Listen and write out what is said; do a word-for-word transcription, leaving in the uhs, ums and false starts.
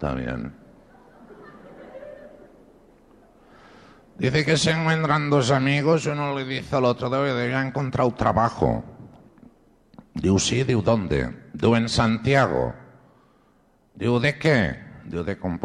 Está bien. Dice que se encuentran dos amigos, uno le dice al otro, debe ya encontrado trabajo. Diu, sí, diu, ¿dónde? Diu, en Santiago. Diu, ¿de qué? Diu, de compositor.